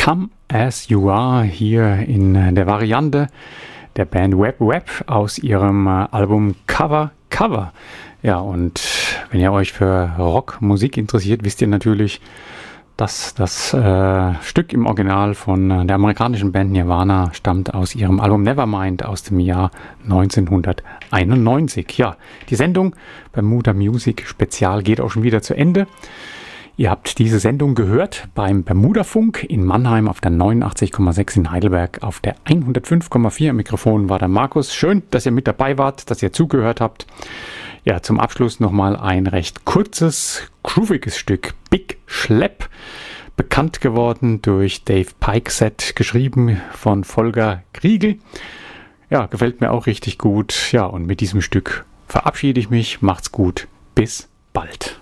Come As You Are hier in der Variante der Band Web Web aus ihrem Album Cover Cover. Ja, und wenn ihr euch für Rockmusik interessiert, wisst ihr natürlich, dass das Stück im Original von der amerikanischen Band Nirvana stammt aus ihrem Album Nevermind aus dem Jahr 1991. Ja, die Sendung Bermuda Music Spezial geht auch schon wieder zu Ende. Ihr habt diese Sendung gehört beim Bermuda-Funk in Mannheim auf der 89,6 in Heidelberg, auf der 105,4 im Mikrofon war der Markus. Schön, dass ihr mit dabei wart, dass ihr zugehört habt. Ja, zum Abschluss nochmal ein recht kurzes, grooviges Stück, Big Schlepp, bekannt geworden durch Dave Peikset, geschrieben von Volker Kriegel. Ja, gefällt mir auch richtig gut. Ja, und mit diesem Stück verabschiede ich mich. Macht's gut. Bis bald.